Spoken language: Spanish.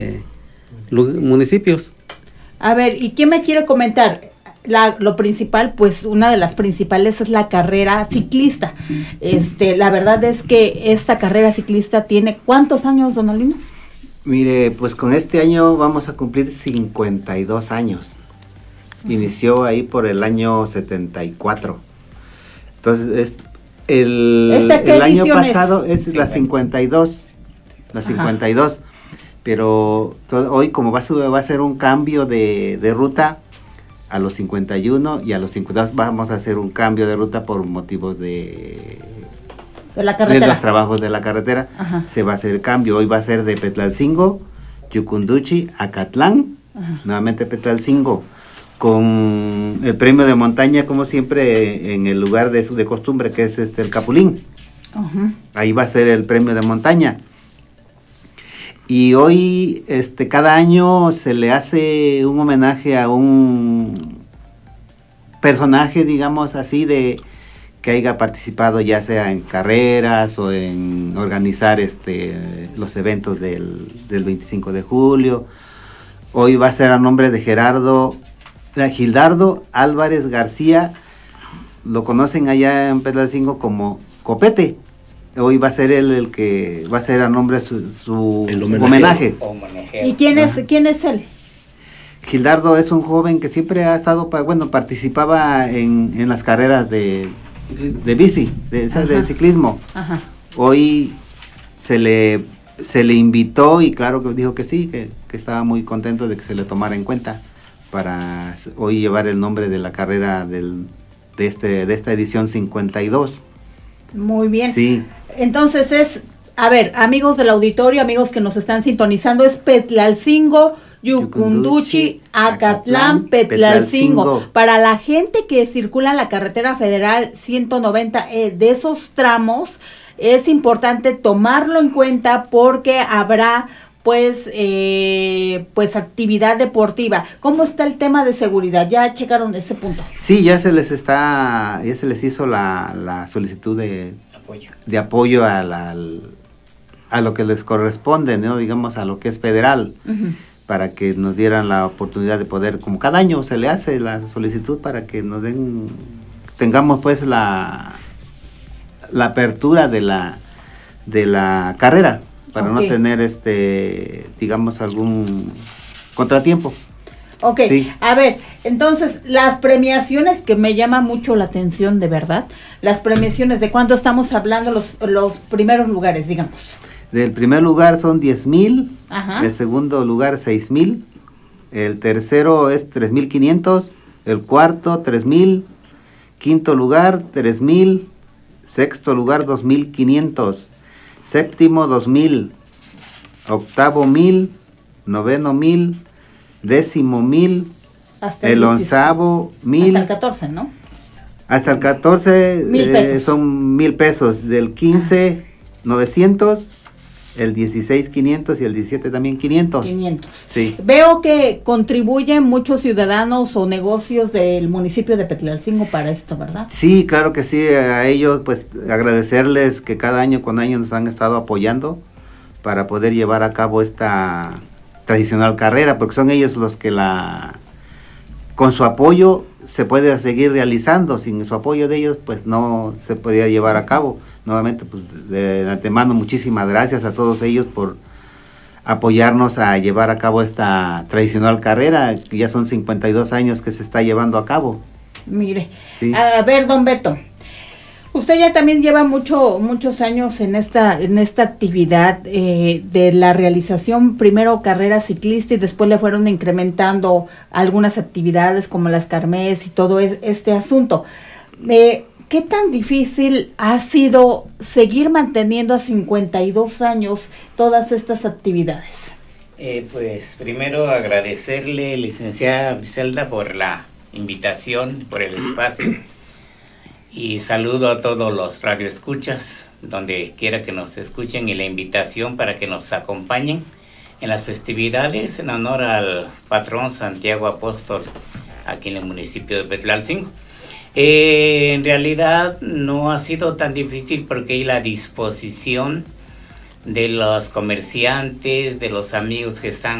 municipios. A ver, ¿y quién me quiere comentar? Lo principal, pues una de las principales es la carrera ciclista. La verdad es que esta carrera ciclista tiene ¿cuántos años, don Alino? Mire, pues con este año vamos a cumplir 52 años. Inició ahí por el año 74. Entonces, el año pasado es la 52. La 52. Pero hoy como va a ser un cambio de ruta, a los 51 y a los 52 vamos a hacer un cambio de ruta por motivos de la carretera. De los trabajos de la carretera. Ajá. Se va a hacer el cambio. Hoy va a ser de Petlalcingo, Yucunduchi, Acatlán, nuevamente Petlalcingo, con el premio de montaña, como siempre, en el lugar de costumbre, que es el Capulín. Ahí va a ser el premio de montaña. Y hoy, cada año se le hace un homenaje a un personaje, digamos así, que haya participado ya sea en carreras o en organizar los eventos del 25 de julio. Hoy va a ser a nombre de Gildardo Álvarez García, lo conocen allá en Petlalcingo como Copete. Hoy va a ser él el que va a ser a nombre de su homenaje. ¿Y quién es él? Gildardo es un joven que siempre ha estado, participaba en las carreras de bici, de ciclismo. Ajá. Hoy se le invitó y claro que dijo que sí, que estaba muy contento de que se le tomara en cuenta para hoy llevar el nombre de la carrera de esta edición 52. Muy bien. Sí. Entonces a ver, amigos del auditorio, amigos que nos están sintonizando, es Petlalcingo, Yucunduchi, Acatlán, Petlalcingo. Para la gente que circula en la carretera federal 190, de esos tramos, es importante tomarlo en cuenta porque habrá pues actividad deportiva. ¿Cómo está el tema de seguridad? ¿Ya checaron ese punto? Sí, ya se les hizo la solicitud de apoyo a lo que les corresponde, ¿no? Digamos, a lo que es federal, para que nos dieran la oportunidad de poder, como cada año se le hace la solicitud para que nos tengamos pues la apertura de la carrera, para no tener digamos algún contratiempo. Ok, sí. A ver, entonces, las premiaciones que me llama mucho la atención, de verdad, las premiaciones, ¿de cuánto estamos hablando los primeros lugares, digamos? Del primer lugar son 10,000, el segundo lugar 6,000, el tercero es 3,500, el cuarto 3,000, quinto lugar 3,000, sexto lugar 2,500, séptimo 2,000, octavo 1,000, noveno 1,000, décimo 1,000, el onceavo 1,000. Hasta el 14, ¿no? Hasta el 14 son 1,000 pesos, del 15 900, el 16 500 y el 17 también 500. 500. Sí. Veo que contribuyen muchos ciudadanos o negocios del municipio de Petlalcingo para esto, ¿verdad? Sí, claro que sí, a ellos pues agradecerles que cada año con año nos han estado apoyando para poder llevar a cabo esta tradicional carrera, porque son ellos los que con su apoyo se puede seguir realizando. Sin su apoyo de ellos pues no se podía llevar a cabo. Nuevamente pues de antemano muchísimas gracias a todos ellos por apoyarnos a llevar a cabo esta tradicional carrera, que ya son 52 años que se está llevando a cabo. Mire, sí. A ver, don Beto, usted ya también lleva muchos años en esta actividad de la realización, primero carrera ciclista y después le fueron incrementando algunas actividades como las kermés y todo este asunto. ¿Qué tan difícil ha sido seguir manteniendo a 52 años todas estas actividades? Pues primero agradecerle, licenciada Briselda, por la invitación, por el espacio. Y saludo a todos los radioescuchas, donde quiera que nos escuchen, y la invitación para que nos acompañen en las festividades en honor al patrón Santiago Apóstol aquí en el municipio de Petlalcingo. En realidad no ha sido tan difícil porque hay la disposición de los comerciantes, de los amigos que están